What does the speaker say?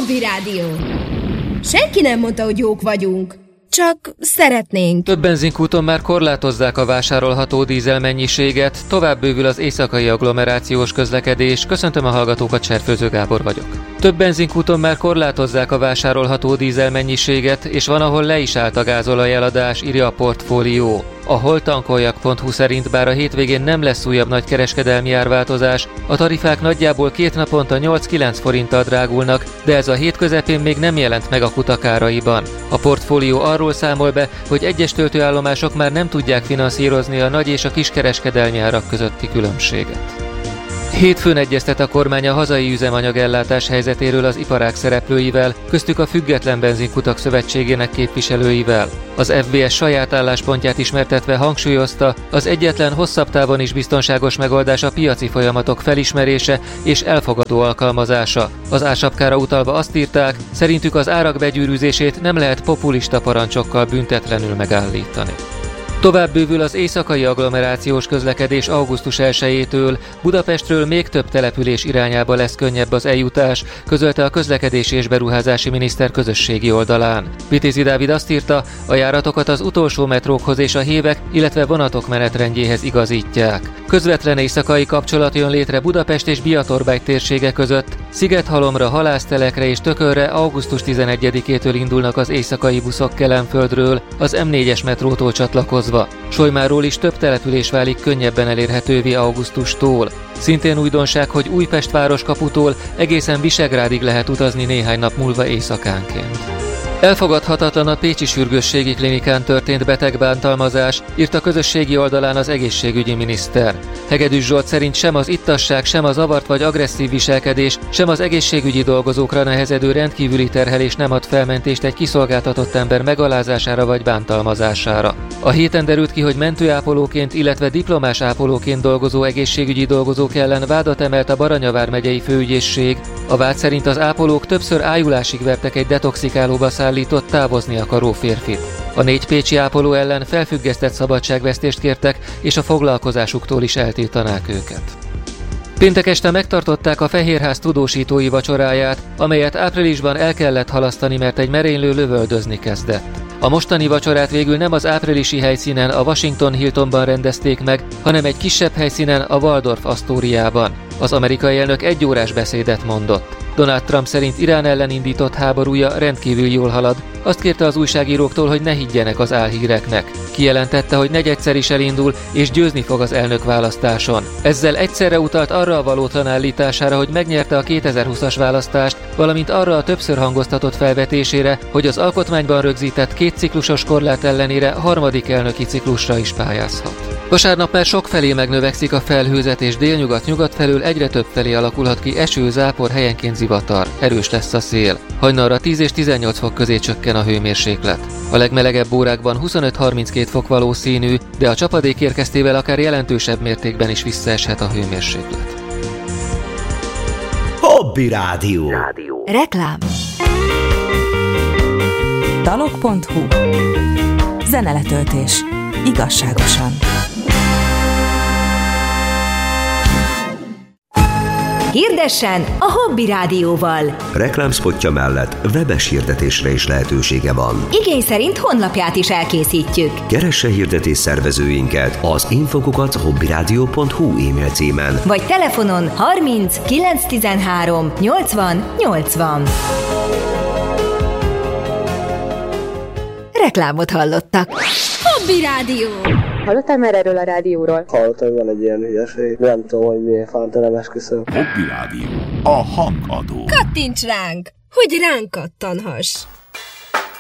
Hobby Rádió. Senki nem mondta, hogy jók vagyunk. Csak szeretnénk. Több benzinkúton már korlátozzák a vásárolható dízel mennyiséget, tovább bővül az éjszakai agglomerációs közlekedés. Köszöntöm a hallgatókat, Cserfőző Gábor vagyok. Több benzinkúton már korlátozzák a vásárolható dízel mennyiséget, és van, ahol le is állt a gázolaj eladás, írja a Portfólió. A holtankoljak.hu szerint bár a hétvégén nem lesz újabb nagy kereskedelmi árváltozás, a tarifák nagyjából 2 naponta 8-9 forinttal drágulnak, de ez a hét közepén még nem jelent meg a kutak áraiban. A Portfólió arról számol be, hogy egyes töltőállomások már nem tudják finanszírozni a nagy és a kiskereskedelmi árak közötti különbséget. Hétfőn egyeztet a kormány a hazai üzemanyagellátás helyzetéről az iparág szereplőivel, köztük a Független Benzinkutak Szövetségének képviselőivel. Az FBS saját álláspontját ismertetve hangsúlyozta, az egyetlen hosszabb távon is biztonságos megoldás a piaci folyamatok felismerése és elfogadó alkalmazása. Az ársapkára utalva azt írták, szerintük az árak begyűrűzését nem lehet populista parancsokkal büntetlenül megállítani. Tovább bővül az éjszakai agglomerációs közlekedés augusztus 1-től, Budapestről még több település irányába lesz könnyebb az eljutás, közölte a közlekedési és beruházási miniszter közösségi oldalán. Vitézi Dávid azt írta, a járatokat az utolsó metrókhoz és a hévek, illetve vonatok menetrendjéhez igazítják. Közvetlen éjszakai kapcsolat jön létre Budapest és Biatorbágy térsége között, Szigethalomra, Halásztelekre és Tökölre augusztus 11-től indulnak az éjszakai buszok Kelenföldről, az M4-es metrótól csatlakozva. Solymáról is több település válik könnyebben elérhetővé augusztustól. Szintén újdonság, hogy Újpest városkaputól egészen Visegrádig lehet utazni néhány nap múlva éjszakánként. Elfogadhatatlan a pécsi sürgősségi klinikán történt betegbántalmazás, írt a közösségi oldalán az egészségügyi miniszter. Hegedűs Zsolt szerint sem az ittasság, sem a zavart vagy agresszív viselkedés, sem az egészségügyi dolgozókra nehezedő rendkívüli terhelés nem ad felmentést egy kiszolgáltatott ember megalázására vagy bántalmazására. A héten derült ki, hogy mentőápolóként, illetve diplomás ápolóként dolgozó egészségügyi dolgozók ellen vádat emelt a Baranyavár megyei főügyészség. A vád szerint az ápolók többször ájulásig vertek egy detoxikálóba szállított távozni akaró férfit. A 4 pécsi ápoló ellen felfüggesztett szabadságvesztést kértek, és a foglalkozásuktól is eltiltanák őket. Péntek este megtartották a Fehérház tudósítói vacsoráját, amelyet áprilisban el kellett halasztani, mert egy merénylő lövöldözni kezdett. A mostani vacsorát végül nem az áprilisi helyszínen, a Washington Hiltonban rendezték meg, hanem egy kisebb helyszínen, a Waldorf Astoriában. Az amerikai elnök 1 órás beszédet mondott. Donald Trump szerint Irán ellen indított háborúja rendkívül jól halad, azt kérte az újságíróktól, hogy ne higgyenek az álhíreknek. Kijelentette, hogy negyedszer is elindul, és győzni fog az elnökválasztáson. Ezzel egyszerre utalt arra a valótlan állítására, hogy megnyerte a 2020-as választást, valamint arra a többször hangoztatott felvetésére, hogy az alkotmányban rögzített 2 ciklusos korlát ellenére harmadik elnöki ciklusra is pályázhat. Vasárnap már sokfelé megnövekszik a felhőzet, és délnyugat-nyugat felől egyre több felé alakulhat ki eső, zápor, helyenként zivatar. Erős lesz a szél. Hajnalra 10 és 18 fok közé csökken a hőmérséklet. A legmelegebb órákban 25-32 fok valószínű, de a csapadék érkeztével akár jelentősebb mértékben is visszaeshet a hőmérséklet. Hobby Rádió. Reklám. Dalok.hu. Zeneletöltés. Igazságosan. Hirdessen a Hobby Rádióval. Reklámszpotja mellett webes hirdetésre is lehetősége van. Igény szerint honlapját is elkészítjük. Keresse hirdetés szervezőinket az info@hobbyradio.hu e-mail címen. Vagy telefonon 30 913 80 80. Reklámot hallottak. Hobby Rádió. Hallottál már erről a rádióról? Hallottam, hogy van egy ilyen hülyeség. Nem tudom, hogy miért fánt, nem esküszöm. Hobby Rádió. A hangadó. Kattints ránk, hogy ránk kattanhass.